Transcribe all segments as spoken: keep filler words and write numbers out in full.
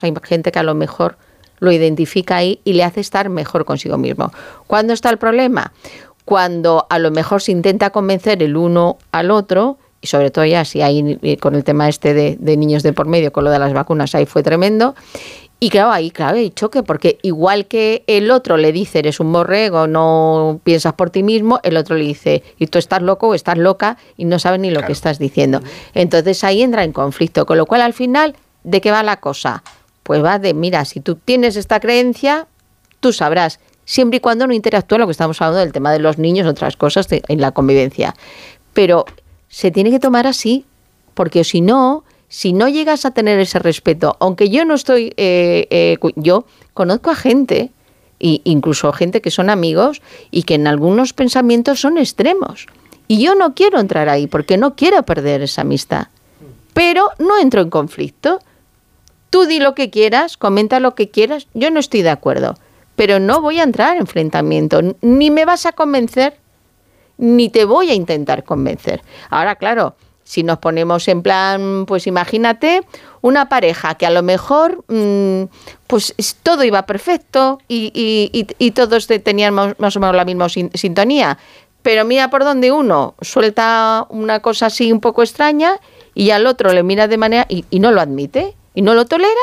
Hay gente que a lo mejor lo identifica ahí y le hace estar mejor consigo mismo. ¿Cuándo está el problema? Cuando a lo mejor se intenta convencer el uno al otro, y sobre todo ya si hay con el tema este de, de niños de por medio, con lo de las vacunas, ahí fue tremendo. Y claro, ahí claro, hay choque, porque igual que el otro le dice, eres un borrego, no piensas por ti mismo, el otro le dice, y tú estás loco o estás loca y no sabes ni lo claro. que estás diciendo. Entonces ahí entra en conflicto, con lo cual al final, ¿de qué va la cosa? Pues va de, mira, si tú tienes esta creencia, tú sabrás, siempre y cuando no interactúe lo que estamos hablando del tema de los niños, otras cosas de, en la convivencia. Pero se tiene que tomar así, porque si no, si no llegas a tener ese respeto, aunque yo no estoy, eh, eh, yo conozco a gente, e incluso gente que son amigos, y que en algunos pensamientos son extremos. Y yo no quiero entrar ahí, porque no quiero perder esa amistad. Pero no entro en conflicto. Tú di lo que quieras, comenta lo que quieras, yo no estoy de acuerdo, pero no voy a entrar en enfrentamiento, ni me vas a convencer, ni te voy a intentar convencer. Ahora, claro, si nos ponemos en plan, pues imagínate una pareja que a lo mejor mmm, pues todo iba perfecto y, y, y, y todos tenían más o menos la misma sin, sintonía, pero mira por donde uno suelta una cosa así un poco extraña y al otro le mira de manera y, y no lo admite. Y no lo tolera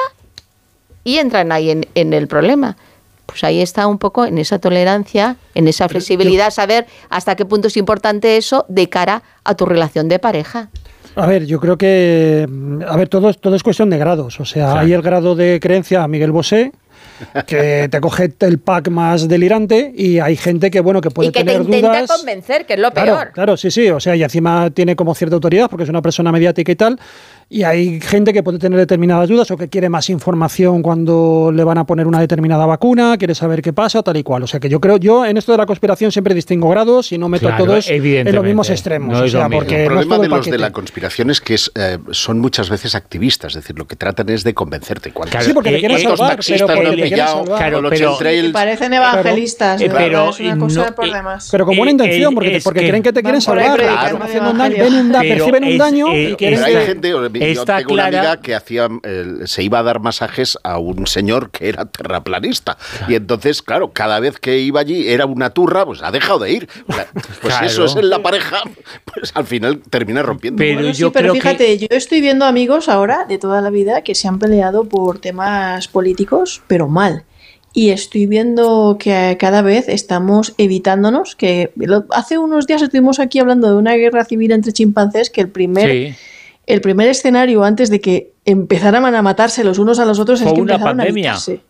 y entran ahí en, en el problema. Pues ahí está un poco en esa tolerancia, en esa flexibilidad, saber hasta qué punto es importante eso de cara a tu relación de pareja. A ver, yo creo que, a ver, todo, todo es cuestión de grados. O sea, sí. Hay el grado de creencia a Miguel Bosé, que te coge el pack más delirante, y hay gente que, bueno, que puede tener dudas. Y que te intenta dudas. convencer, que es lo claro, peor. Claro, sí, sí. O sea, y encima tiene como cierta autoridad porque es una persona mediática y tal. Y hay gente que puede tener determinadas dudas o que quiere más información cuando le van a poner una determinada vacuna, quiere saber qué pasa, tal y cual. O sea que yo creo, yo en esto de la conspiración siempre distingo grados y no meto claro, todos en los mismos extremos. No o sea, porque el problema no de los paquete. de la conspiración es que es, eh, son muchas veces activistas, es decir, lo que tratan es de convencerte. Claro, sí, porque eh, le quieren estos salvar, taxistas pero no han le pillado, claro, los pero, chemtrails. Que parecen evangelistas, claro, pero pero, es una cosa no, de problemas. Pero con buena intención, porque, es porque que creen que te quieren salvar. Claro, haciendo un daño, ven un da, perciben un es, daño eh, y quieren. Pero hay gente, yo está tengo una clara, amiga que hacía, eh, se iba a dar masajes a un señor que era terraplanista. Claro. Y entonces, claro, cada vez que iba allí era una turra, pues ha dejado de ir. O sea, pues claro. Eso es en la pareja, pues al final termina rompiendo. Pero, bueno, yo sí, pero fíjate, que... yo estoy viendo amigos ahora de toda la vida que se han peleado por temas políticos, pero mal. Y estoy viendo que cada vez estamos evitándonos, que hace unos días estuvimos aquí hablando de una guerra civil entre chimpancés, que el primer... Sí. El primer escenario antes de que empezaran a matarse los unos a los otros fue es que una empezaron pandemia. a evitarse.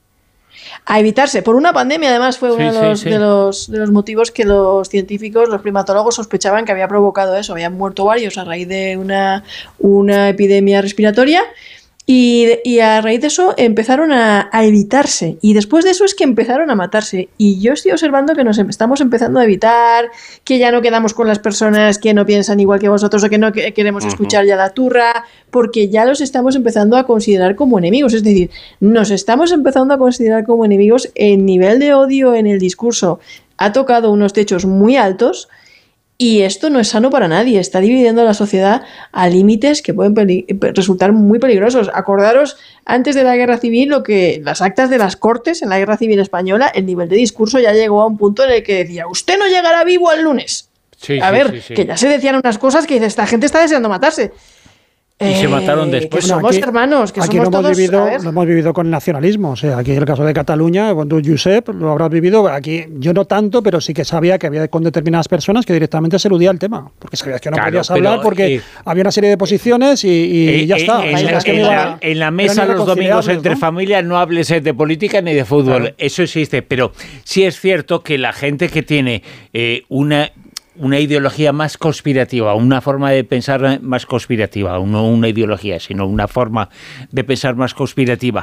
A evitarse. Por una pandemia, además, fue uno sí, de, los, sí, sí. De, los, de los motivos que los científicos, los primatólogos, sospechaban que había provocado eso. Habían muerto varios a raíz de una, una epidemia respiratoria. Y, y a raíz de eso empezaron a, a evitarse. Y después de eso es que empezaron a matarse. Y yo estoy observando que nos estamos empezando a evitar, que ya no quedamos con las personas que no piensan igual que vosotros o que no que, queremos uh-huh. escuchar ya la turra, porque ya los estamos empezando a considerar como enemigos. Es decir, nos estamos empezando a considerar como enemigos. El nivel de odio en el discurso ha tocado unos techos muy altos. Y esto no es sano para nadie, está dividiendo a la sociedad a límites que pueden peli- resultar muy peligrosos. Acordaros, antes de la Guerra Civil, lo que las actas de las Cortes en la Guerra Civil Española, el nivel de discurso ya llegó a un punto en el que decía, usted no llegará vivo al lunes. Sí, a sí, ver, sí, sí. que ya se decían unas cosas que dice, esta gente está deseando matarse. Y eh, se mataron después. Que somos bueno, aquí, hermanos, que aquí somos lo hemos todos... Vivido, lo hemos vivido con el nacionalismo. O sea, aquí en el caso de Cataluña, cuando Josep lo habrás vivido, aquí yo no tanto, pero sí que sabía que había con determinadas personas que directamente se eludía el tema. Porque sabías que no claro, podías hablar porque eh, había una serie de posiciones y, y eh, ya eh, está. En, o sea, la, es que en, iba, la, en la mesa los domingos entre ¿no? familias no hables de política ni de fútbol. Claro. Eso existe. Pero sí es cierto que la gente que tiene eh, una... una ideología más conspirativa, una forma de pensar más conspirativa, no una ideología, sino una forma de pensar más conspirativa.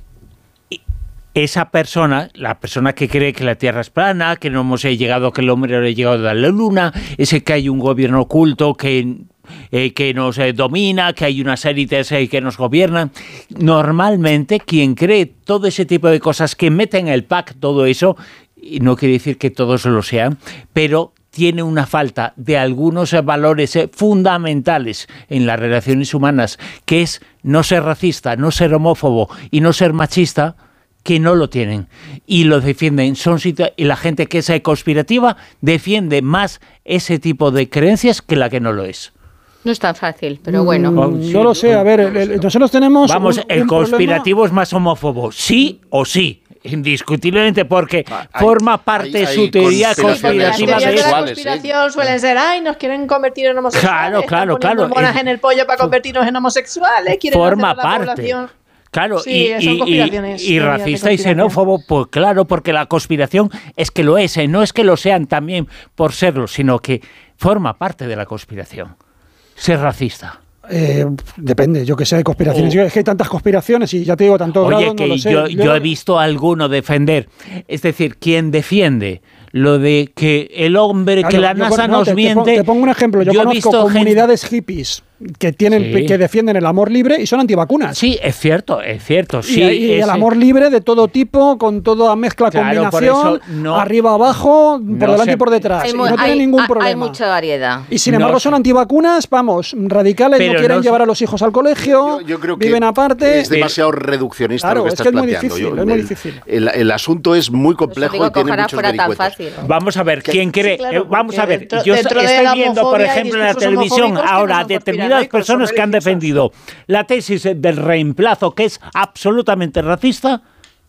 Esa persona, la persona que cree que la Tierra es plana, que no hemos llegado, que el hombre no ha llegado a la Luna, ese que hay un gobierno oculto que... Eh, que nos eh, domina, que hay unas élites eh, que nos gobiernan. Normalmente quien cree todo ese tipo de cosas, que meten en el pack todo eso, y no quiere decir que todos lo sean, pero tiene una falta de algunos valores fundamentales en las relaciones humanas, que es no ser racista, no ser homófobo y no ser machista, que no lo tienen y lo defienden. Son y la gente que es conspirativa defiende más ese tipo de creencias que la que no lo es. No es tan fácil, pero bueno. Mm, sí, no lo sé, a ver, el, el, nosotros tenemos... Vamos, un, el un conspirativo problema. es más homófobo, sí o sí. Indiscutiblemente, porque hay, forma parte hay, hay de su teoría conspirativa. Sí, las teorías de la conspiración ¿eh? suelen ser, ay, nos quieren convertir en homosexuales. Claro, claro, claro. Hormonas en el pollo para convertirnos en homosexuales. Quieren forma hacer a la parte. Población. Claro, sí, y, y, y, y racista y xenófobo, pues claro, porque la conspiración es que lo es, ¿eh? No es que lo sean también por serlo, sino que forma parte de la conspiración. Ser racista. Eh, depende, yo que sé, de conspiraciones. Oh. Es que hay tantas conspiraciones y ya te digo, tanto Oye, grado, que no lo sé. Yo, yo... yo he visto a alguno defender, es decir, quien defiende lo de que el hombre, claro, que la NASA no, nos te, miente... Te pongo un ejemplo, yo, yo conozco comunidades gente... hippies que tienen sí. que defienden el amor libre y son antivacunas. Sí, es cierto, es cierto. Sí, y, y ese... el amor libre de todo tipo, con toda mezcla, claro, combinación, no, arriba, abajo, por no delante se... y por detrás. Hay, y no hay, tiene ningún hay, problema. Hay mucha variedad. Y sin embargo no son antivacunas, vamos, radicales, pero no quieren no llevar a los hijos al colegio, yo, yo creo que viven aparte. Es demasiado reduccionista claro, lo que es estás que es muy planteando. difícil, yo, es muy el, difícil. El, el asunto es muy complejo y tiene muchos vericuetos. Vamos a ver, ¿quién quiere? Sí, claro, vamos a ver, dentro, yo dentro estoy viendo, por ejemplo, en la televisión ahora determinadas personas que han defendido la tesis del reemplazo, que es absolutamente racista,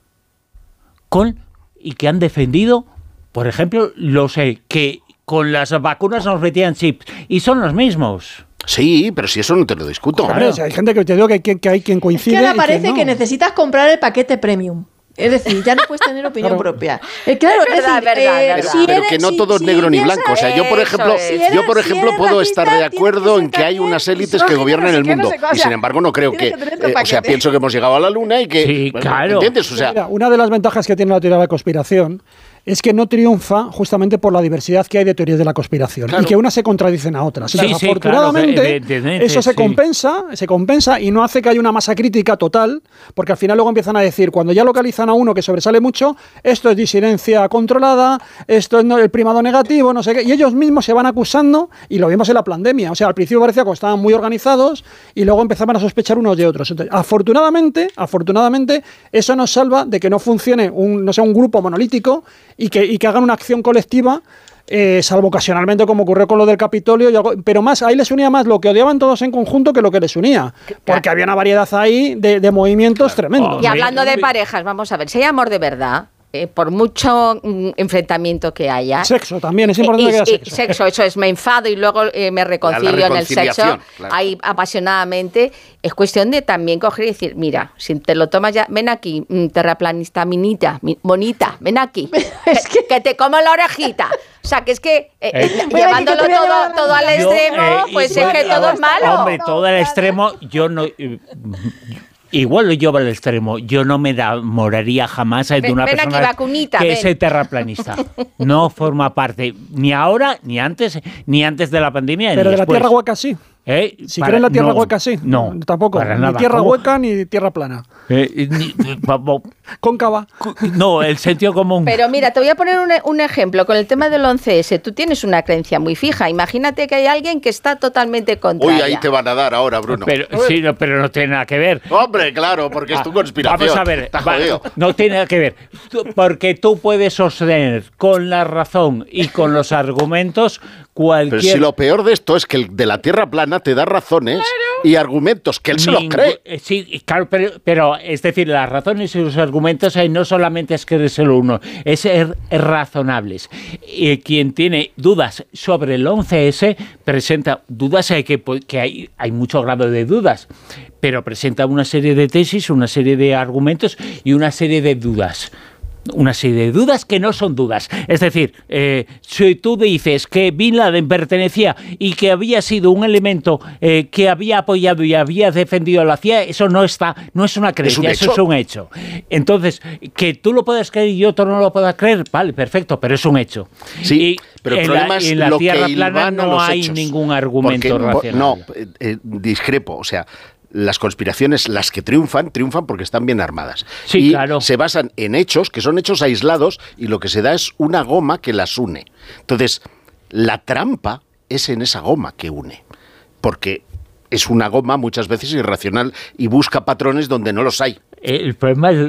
con y que han defendido, por ejemplo, los eh, que con las vacunas nos metían chips, y son los mismos. Sí, pero si eso no te lo discuto. Claro, o sea, hay gente que te digo que hay quien, que hay quien coincide. Es que ahora parece no. que necesitas comprar el paquete premium. Es decir, ya no puedes tener opinión claro. propia. Eh, claro, es verdad, decir, verdad, eh, verdad. Si pero eres, que no si, todo es si negro ni piensas, blanco. O sea, yo por ejemplo, si eres, yo por ejemplo si puedo racista, estar de acuerdo en que hay unas élites que gobiernan el mundo. Y sin embargo no creo que, que eh, o sea, pienso que hemos llegado a la luna y que, sí, bueno, claro. ¿entiendes? O sea, mira, una de las ventajas que tiene la teoría de la conspiración es que no triunfa justamente por la diversidad que hay de teorías de la conspiración claro. y que unas se contradicen a otras. Sí, Entonces, sí, afortunadamente, claro, evidentemente, eso se sí. compensa, se compensa y no hace que haya una masa crítica total, porque al final luego empiezan a decir, cuando ya localizan a uno que sobresale mucho, esto es disidencia controlada, esto es el primado negativo, no sé qué, y ellos mismos se van acusando, y lo vimos en la pandemia. O sea, al principio parecía que estaban muy organizados y luego empezaban a sospechar unos de otros. Entonces, afortunadamente, afortunadamente, eso nos salva de que no funcione un, no sea un grupo monolítico y que, y que hagan una acción colectiva, eh, salvo ocasionalmente como ocurrió con lo del Capitolio, y algo, pero más ahí les unía más lo que odiaban todos en conjunto que lo que les unía, porque había una variedad ahí de, de movimientos claro. tremendos. Y hablando de parejas, vamos a ver, si hay amor de verdad, eh, por mucho mm, enfrentamiento que haya... Sexo también, es importante eh, que haya sexo. sexo. Eso, eso es, me enfado y luego eh, me reconcilio en el sexo, claro. ahí apasionadamente. Es cuestión de también coger y decir, mira, si te lo tomas ya, ven aquí, terraplanista minita, mi, monita, ven aquí, es que... que te como la orejita. O sea, que es que eh, eh, llevándolo todo, todo al extremo, yo, eh, pues igual, es que todo es malo. Hombre, todo al extremo, yo no... Eh, Igual lo llevo al extremo. Yo no me enamoraría jamás de ven, una ven persona aquí, vacunita, que ven. es terraplanista. No forma parte ni ahora, ni antes, ni antes de la pandemia. Pero ni de la después. tierra hueca sí. ¿Eh? Si creen la tierra no, hueca sí. No, tampoco. Para ni nada. tierra ¿Cómo? hueca ni tierra plana. Eh, ni, Cóncava. No, el sentido común. Pero mira, te voy a poner un, un ejemplo con el tema del once ese. Tú tienes una creencia muy fija. Imagínate que hay alguien que está totalmente contraria. Uy, ahí te van a dar ahora, Bruno. Pero, sí, no, pero no tiene nada que ver. Hombre, claro, porque es tu conspiración. Vamos a ver, va, no tiene nada que ver. Porque tú puedes sostener con la razón y con los argumentos cualquier... Pero si lo peor de esto es que el de la tierra plana te da razones claro. y argumentos que él se los cree. Sí, claro, pero, pero es decir, las razones y los argumentos eh, no solamente es creérselo uno, es ser razonables. Y quien tiene dudas sobre el once ese presenta dudas, eh, que, que hay, hay mucho grado de dudas, pero presenta una serie de tesis, una serie de argumentos y una serie de dudas. Una serie de dudas que no son dudas. Es decir, eh, si tú dices que Bin Laden pertenecía y que había sido un elemento eh, que había apoyado y había defendido a la C I A, eso no está, no es una creencia, ¿Es un eso es un hecho. Entonces, que tú lo puedas creer y otro no lo pueda creer, vale, perfecto, pero es un hecho. Sí, y pero el en problema la, es en la lo Tierra que plana no hay hechos. ningún argumento Porque, racional. No, eh, eh, discrepo, o sea... Las conspiraciones, las que triunfan, triunfan porque están bien armadas. Sí, y claro. se basan en hechos, que son hechos aislados, y lo que se da es una goma que las une. Entonces, La trampa es en esa goma que une, porque es una goma muchas veces irracional y busca patrones donde no los hay. El problema es